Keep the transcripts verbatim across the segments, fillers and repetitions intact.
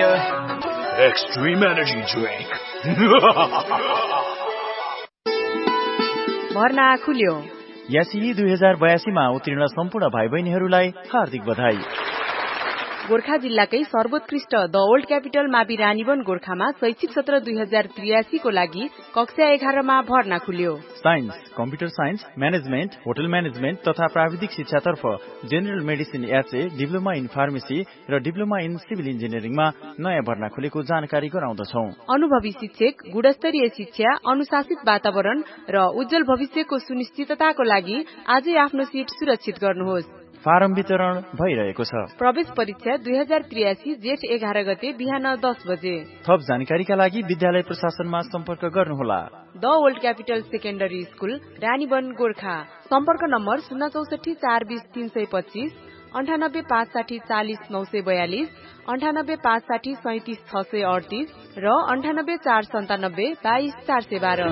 Premier Extreme Energy Drink. भर्ना खुल्यो। यासी दुई हजार बयासी मा उत्तीर्ण सम्पूर्ण भाइ बहिनीहरूलाई हार्दिक बधाई। गोर्खा जिल्लाकै सर्वोत्कृष्ट द ओल्ड क्यापिटल मावि रानीवन गोर्खामा शैक्षिक सत्र दुई हजार त्रियासी को लागि कक्षा एघारमा भर्ना खुल्यो। Science, computer science, management, hotel management तथा प्राविधिक शिक्षातर्फ general medicine HA, diploma in pharmacy र डिप्लोमा इन सिभिल इन्जिनियरिङमा नयाँ भर्ना खुलेको जानकारी गराउँदछौ। अनुभवी शिक्षक, गुणस्तरीय शिक्षा, अनुशासित वातावरण र उज्जवल भविष्यको सुनिश्चितताको लागि आजै आफ्नो सिट सुरक्षित गर्नुहोस्। फारम वितरण भइरहेको छ। प्रवेश परीक्षा दुई हजार त्रियासी जेठ एघार गते बिहान दस बजे। थप जानकारीका लागि विद्यालय प्रशासनमा सम्पर्क गर्नुहोला। The old capital secondary school Ranivan Gorkha. सम्पर्क नम्बर शून्य चौसठी चार बीस तीन सय पच्चीस, अन्ठानब्बे पाँच साठी चालिस नौ सय बयालिस, अन्ठानब्बे पाँच साठी सैतिस छ सय अडतिस र अन्ठानब्बे चार सन्तानब्बे बाइस चार सय बाह्र।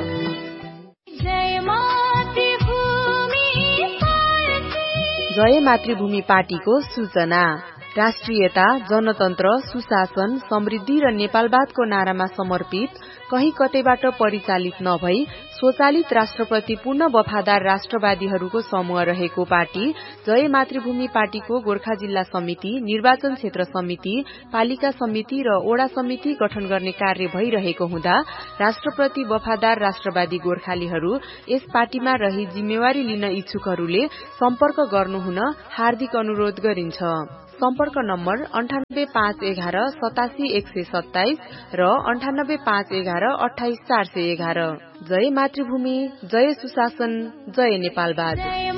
जय मातृभूमि पार्टीको सूचना। राष्ट्रियता, जनतन्त्र, सुशासन, समृद्धि र नेपालवादको नारामा समर्पित, कहीँ कतैबाट परिचालित नभई स्वचालित राष्ट्रप्रति पूर्ण वफादार राष्ट्रवादीहरूको समूह रहेको पार्टी जय मातृभूमि पार्टीको गोर्खा जिल्ला समिति, निर्वाचन क्षेत्र समिति, पालिका समिति र ओडा समिति गठन गर्ने कार्य भइरहेको हुँदा राष्ट्रप्रति वफादार राष्ट्रवादी गोर्खालीहरू यस पार्टीमा रही जिम्मेवारी लिन इच्छुकहरूले सम्पर्क गर्नुहुन हार्दिक अनुरोध गरिन्छ। सम्पर्क नम्बर अन्ठानब्बे पाँच एघार सतासी एक सय सत्ताइस र अन्ठानब्बे पाँच एघार अठाइस चार सय एघार। जय मातृभूमि, जय सुशासन, जय नेपालवाद।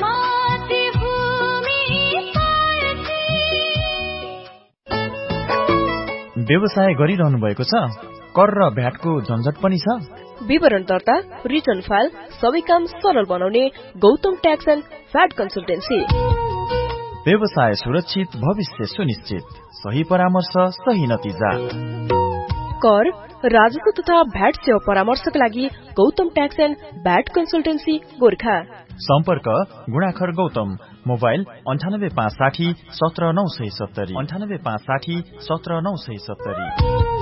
व्यवसाय गरिरहनु भएको छ? कर र भ्याटको झन्झट पनि छ? विवरण दर्ता, रिटर्न फाइल सबै काम सरल बनाउने Gautam tax and VAT consultancy. व्यवसाय सुरक्षित, भविष्य सुनिश्चित, सही परामर्श, सही नतिजा। कर, राजस्व तथा भ्याट सेवा परामर्शका लागि Gautam tax and VAT consultancy Gorkha. सम्पर्क गुणाखर गौतम, मोबाइल अन्ठानब्बे पाँच साठी सत्र नौ सय सत्तरी, अन्ठानब्बे पाँच साठी सत्र नौ सय सत्तरी।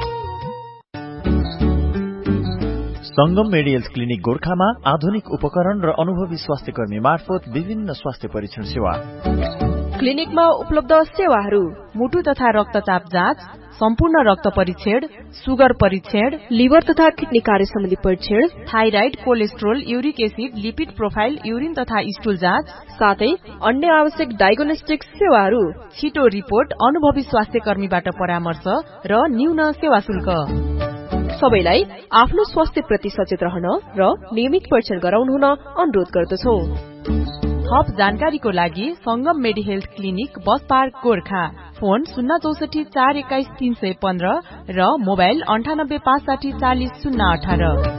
संगम मेडिकल क्लिनिक गोर्खामा आधुनिक उपकरण र अनुभवी स्वास्थ्य कर्मी मार्फत विभिन्न स्वास्थ्य परीक्षण सेवा। क्लिनिकमा उपलब्ध सेवाहरू: मुटु तथा रक्तचाप जाँच, सम्पूर्ण रक्त परीक्षण, सुगर परीक्षण, लिभर तथा किडनी कार्य सम्बन्धी परीक्षण, thyroid, cholesterol, uric acid, lipid profile, urine तथा स्टुल जाँच, साथै अन्य आवश्यक डायग्नोस्टिक सेवाहरू। छिटो रिपोर्ट, अनुभवी स्वास्थ्य कर्मीबाट परामर्श र न्यून सेवा शुल्क। सबैलाई आफ्नो स्वास्थ्य प्रति सचेत रहन र नियमित परीक्षण गराउनु हुन अनुरोध गर्दछौ। थप जानकारीको लागि संगम मेडी health clinic, bus park Gorkha. Phone शून्य चौसठी चार एक्काइस तीन सय पन्ध्र र मोबाइल अन्ठानब्बे पाँच साठी चालिस शून्य अठार।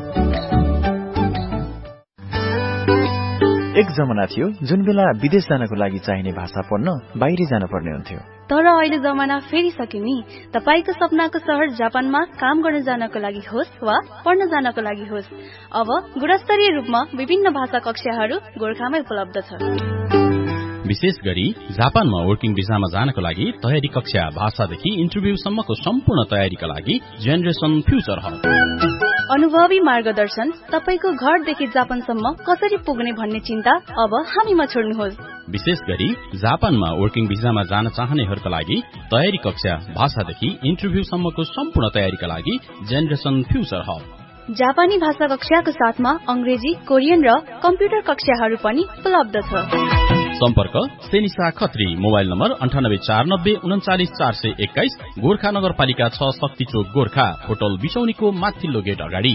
एक जमाना थियो जुन बेला विदेश जानको लागि चाहिने भाषा पढ्न बाहिर जान पर्ने हुन्थ्यो। तर अहिले जमाना फेरिसक्यो नि। तपाईको सपनाको शहर जापानमा काम गर्न जानको लागि होस् वा पढ्न जानको लागि होस्, अब गुणस्तरीय रूपमा विभिन्न भाषा कक्षाहरू गोर्खामै उपलब्ध छ। विशेष गरी जापानमा वर्किङ भिसामा जानको लागि तयारी कक्षा, भाषादेखि इन्टरभ्यूसम्मको सम्पूर्ण तयारीका लागि जेनरेसन फ्युचर हब। अनुभवी मार्गदर्शन, तपाईको घरदेखि जापानसम्म कसरी पुग्ने भन्ने चिन्ता अब हामीमा छोड्नुहोस्। विशेष गरी जापानमा वर्किङ भिसामा जान चाहनेहरूका लागि तयारी कक्षा, भाषादेखि इन्टरभ्यूसम्मको सम्पूर्ण तयारीका लागि जेनरेसन फ्युचर हब। जापानी भाषा कक्षाको साथमा अंग्रेजी, कोरियन र कम्प्युटर कक्षाहरू पनि उपलब्ध छ। सम्पर्क सेनिसा खत्री, मोबाइल नम्बर अन्ठानब्बे चार नब्बे उन्चालिस चार सय एक्काइस, गोर्खा नगरपालिका छ, शक्ति चोक गोर्खा, होटल बिसौनीको माथिल्लो गेट अगाडि।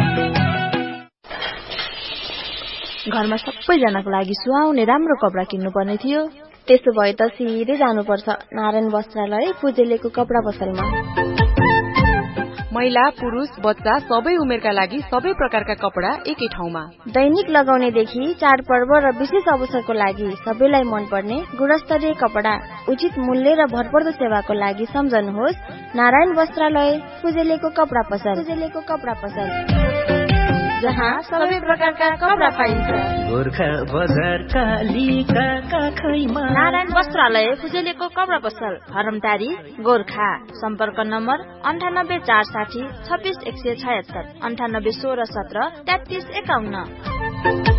घरमा सबैजनाको लागि सुहाउने राम्रो कपडा किन्नु पर्ने थियो। त्यसो भए त सिधै जानुपर्छ नारायण वस्त्रालय फुजेलेको कपडा पसलमा। महिला, पुरुष, बच्चा सबै उमेरका लागि सबै प्रकारका कपडा एकै ठाउँमा। दैनिक लगाउनेदेखि चाडपर्व र विशेष अवसरको लागि सबैलाई मनपर्ने गुणस्तरीय कपडा, उचित मूल्य र भरपर्दो सेवाको लागि सम्झनुहोस् नारायण वस्त्रालय फुजेलेको कपडा पसल। फुजेलेको कपडा पसल जहाँ सबै प्रकारका कपडा पाइन्छ। गोर्खा बजार कालीका काखैमा नारायण वस्त्रालय फुजेलेको कपडा पसल हरमटारी गोर्खा। सम्पर्क नम्बर अन्ठानब्बे चार साठी छब्बिस एक सय छयत्तर अन्ठानब्बे सोह्र सत्र तेत्तिस एकाउन्न।